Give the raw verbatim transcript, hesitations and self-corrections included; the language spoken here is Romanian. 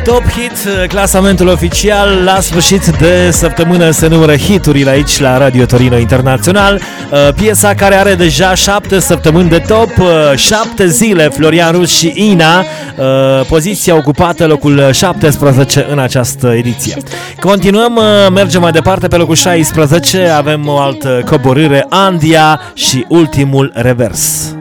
Top Hit, clasamentul oficial. La sfârșit de săptămână se numără hiturile aici la Radio Torino Internațional. Piesa care are deja șapte săptămâni de top, șapte zile, Florian Rus și Ina, poziția ocupată, locul șaptesprezece în această ediție. Continuăm, mergem mai departe pe locul șaisprezece, avem o altă coborâre, Andia și Ultimul Revers.